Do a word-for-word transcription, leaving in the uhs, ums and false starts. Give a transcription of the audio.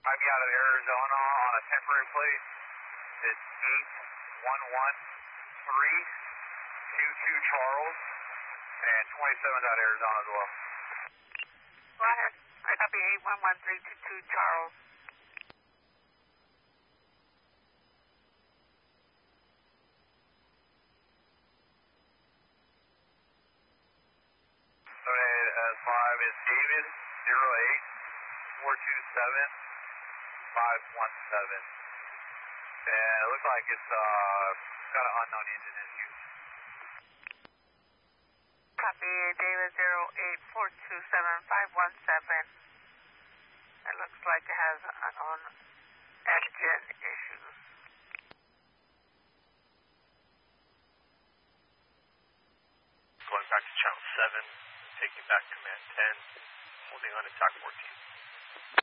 Might be out of Arizona on a temporary plate. It's eight one one three two two Charles and twenty-seven out of Arizona as well. Go ahead. I copy eight one one three two two Charles. As five is David zero eight four two seven five one seven. And it looks like it's uh, got an unknown engine issue. Copy David zero eight four two seven five one seven. It looks like it has